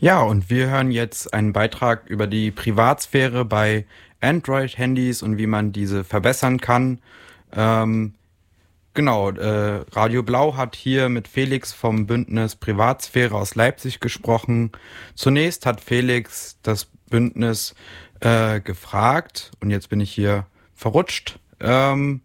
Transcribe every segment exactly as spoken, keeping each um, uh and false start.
Ja, und wir hören jetzt einen Beitrag über die Privatsphäre bei Android-Handys und wie man diese verbessern kann. Ähm, genau, äh, Radio Blau hat hier mit Felix vom Bündnis Privatsphäre aus Leipzig gesprochen. Zunächst hat Felix das Bündnis äh, gefragt, und jetzt bin ich hier verrutscht, ähm,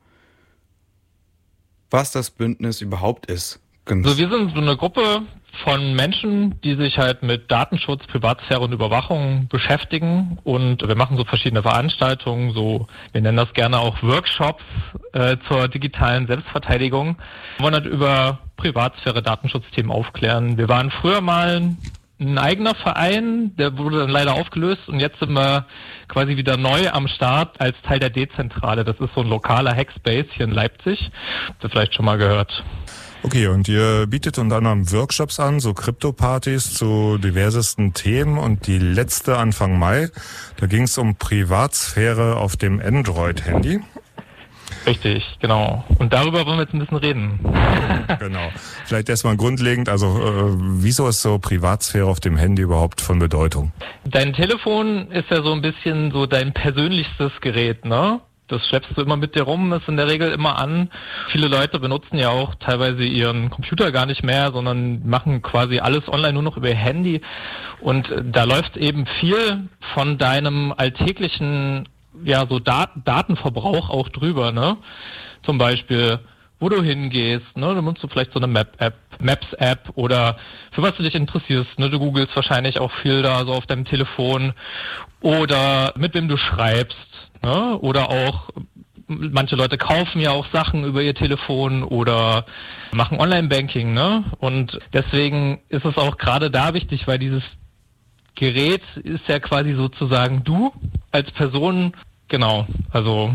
was das Bündnis überhaupt ist. Also wir sind so eine Gruppe von Menschen, die sich halt mit Datenschutz, Privatsphäre und Überwachung beschäftigen, und wir machen so verschiedene Veranstaltungen, so wir nennen das gerne auch Workshops äh, zur digitalen Selbstverteidigung. Wir wollen halt über Privatsphäre, Datenschutzthemen aufklären. Wir waren früher mal ein eigener Verein, der wurde dann leider aufgelöst, und jetzt sind wir quasi wieder neu am Start als Teil der D-Zentrale. Das ist so ein lokaler Hackspace hier in Leipzig. Habt ihr vielleicht schon mal gehört. Okay, und ihr bietet unter anderem Workshops an, so Krypto-Partys zu diversesten Themen, und die letzte Anfang Mai, da ging es um Privatsphäre auf dem Android-Handy. Richtig, genau. Und darüber wollen wir jetzt ein bisschen reden. Genau. Vielleicht erstmal grundlegend, also äh, wieso ist so Privatsphäre auf dem Handy überhaupt von Bedeutung? Dein Telefon ist ja so ein bisschen so dein persönlichstes Gerät, ne? Das schleppst du immer mit dir rum, ist in der Regel immer an. Viele Leute benutzen ja auch teilweise ihren Computer gar nicht mehr, sondern machen quasi alles online nur noch über ihr Handy. Und da läuft eben viel von deinem alltäglichen, ja, so Dat- Datenverbrauch auch drüber, ne? Zum Beispiel, wo du hingehst, ne? Da nutzt du vielleicht so eine Map-App, Maps-App, oder für was du dich interessierst, ne? Du googelst wahrscheinlich auch viel da so auf deinem Telefon, oder mit wem du schreibst. Ne? Oder auch, manche Leute kaufen ja auch Sachen über ihr Telefon oder machen Online-Banking, ne? Und deswegen ist es auch gerade da wichtig, weil dieses Gerät ist ja quasi sozusagen du als Person, genau, also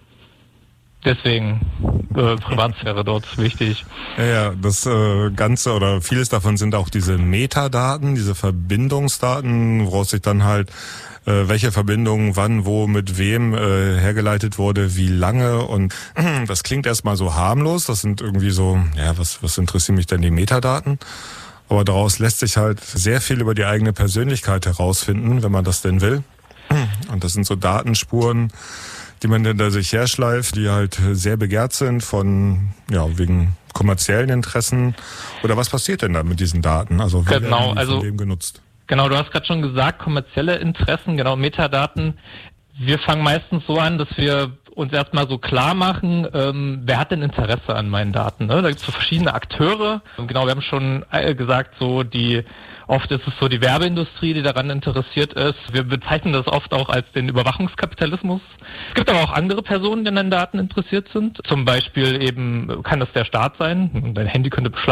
deswegen äh, Privatsphäre dort wichtig. Ja, ja, das äh, Ganze oder vieles davon sind auch diese Metadaten, diese Verbindungsdaten, woraus sich dann halt äh, welche Verbindung wann, wo, mit wem äh, hergeleitet wurde, wie lange, und das klingt erstmal so harmlos, das sind irgendwie so, ja, was, was interessieren mich denn die Metadaten? Aber daraus lässt sich halt sehr viel über die eigene Persönlichkeit herausfinden, wenn man das denn will. Und das sind so Datenspuren, die man dann da sich herschleift, die halt sehr begehrt sind von, ja, wegen kommerziellen Interessen. Oder was passiert denn da mit diesen Daten? Also wie genau, werden die also von dem genutzt? Genau, du hast gerade schon gesagt, kommerzielle Interessen, genau, Metadaten. Wir fangen meistens so an, dass wir uns erstmal so klar machen, ähm, wer hat denn Interesse an meinen Daten? Ne? Da gibt es so verschiedene Akteure. Und genau, wir haben schon gesagt, so die oft ist es so die Werbeindustrie, die daran interessiert ist. Wir bezeichnen das oft auch als den Überwachungskapitalismus. Es gibt aber auch andere Personen, die an den Daten interessiert sind. Zum Beispiel eben kann das der Staat sein. Dein Handy könnte beschlagnahmt